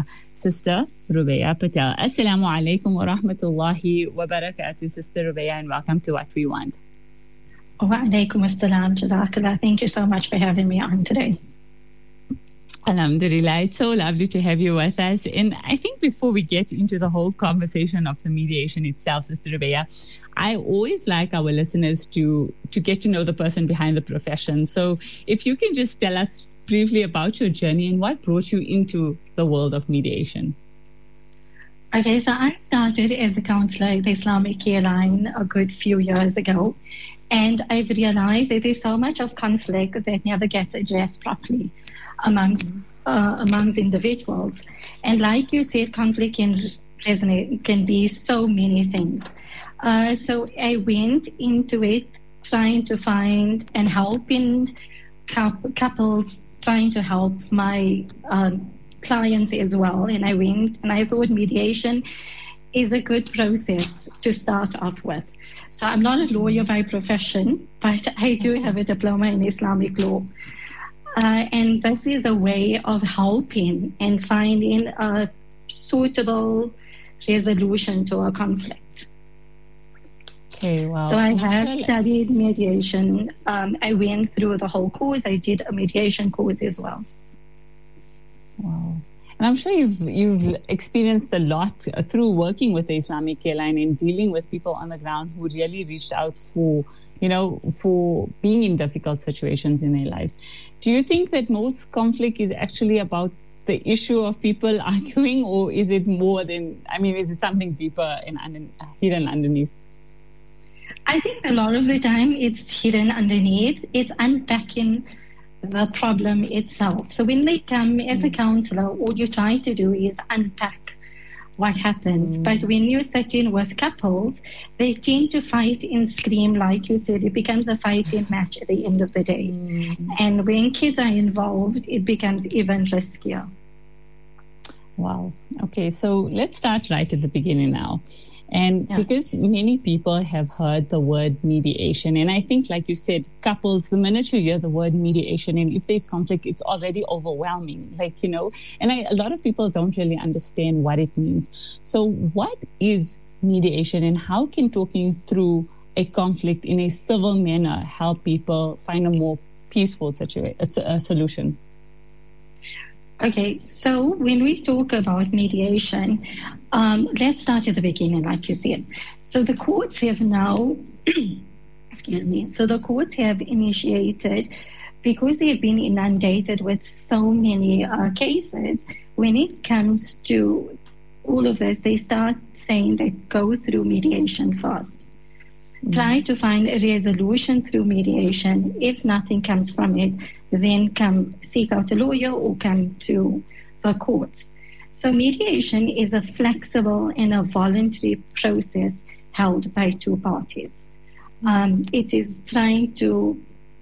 Sister Rubeya Patel. Assalamu alaikum wa rahmatullahi wa barakatuh, Sister Rubeya, and welcome to What We Want. Wa alaikum assalam, jazakallah. Thank you so much for having me on today. Alhamdulillah, it's so lovely to have you with us. And I think before we get into the whole conversation of the mediation itself, Sister Rubeya, I always like our listeners to get to know the person behind the profession. So if you can just tell us briefly about your journey and what brought you into the world of mediation. Okay, so I started as a counselor at the Islamic Care Line a good few years ago. And I've realized that there's so much of conflict that never gets addressed properly amongst individuals. And like you said, conflict can be so many things. So I went into it trying to find and helping couples, trying to help my clients as well. And I went and I thought mediation is a good process to start off with. So I'm not a lawyer by profession, but I do have a diploma in Islamic law. And this is a way of helping and finding a suitable resolution to a conflict. Okay, wow. So I have studied mediation. I went through the whole course. I did a mediation course as well. Wow. And I'm sure you've experienced a lot through working with the Islamic Care Line and dealing with people on the ground who really reached out for being in difficult situations in their lives. Do you think that most conflict is actually about the issue of people arguing, or is it more than, is it something deeper and hidden underneath? I think a lot of the time it's hidden underneath. It's unpacking the problem itself. So when they come as a counselor, all you try to do is unpack what happens. But when you're sitting with couples, they tend to fight and scream, like you said. It becomes a fighting match at the end of the day. And when kids are involved, it becomes even riskier. Wow. Okay, so let's start right at the beginning now. And because many people have heard the word mediation, and I think, like you said, couples, the minute you hear the word mediation, and if there's conflict, it's already overwhelming, and a lot of people don't really understand what it means. So what is mediation, and how can talking through a conflict in a civil manner help people find a more peaceful solution? Okay, so when we talk about mediation, let's start at the beginning, like you said. So the courts have now, the courts have initiated, because they have been inundated with so many cases, when it comes to all of this, they start saying that go through mediation first. Try to find a resolution through mediation. If nothing comes from it, then come seek out a lawyer or come to the courts. So mediation is a flexible and a voluntary process held by two parties. It is trying to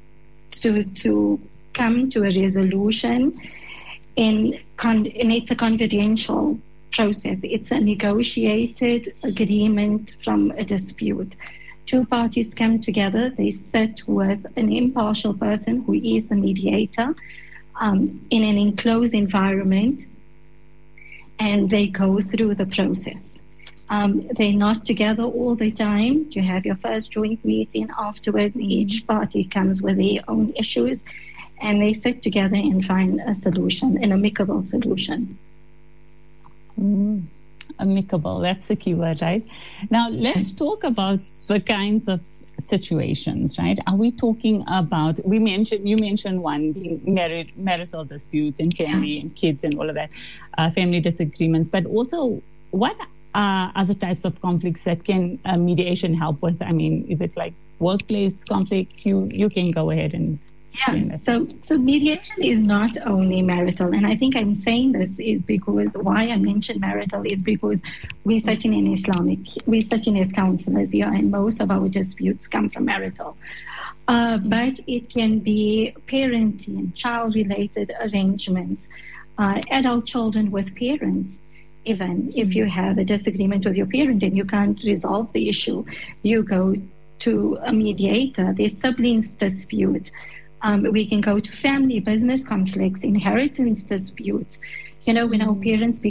come to a resolution, and it's a confidential process. It's a negotiated agreement from a dispute. Two parties come together, they sit with an impartial person who is the mediator in an enclosed environment, and they go through the process. They're not together all the time. You have your first joint meeting. Afterwards, each party comes with their own issues, and they sit together and find a solution, an amicable solution. Amicable, that's the key word, right? Now, let's talk about the kinds of situations, right? Are we talking about, you mentioned one being marital disputes and family and kids and all of that, family disagreements, but also what are other types of conflicts that can mediation help with? Is it like workplace conflict? You can go ahead and... So mediation is not only marital, and I think I'm saying this is because why I mentioned marital is because we're sitting as counselors here, and most of our disputes come from marital. But it can be parenting, child-related arrangements, adult children with parents. Even if you have a disagreement with your parent and you can't resolve the issue, you go to a mediator. There's siblings dispute. We can go to family, business conflicts, inheritance disputes. When our parents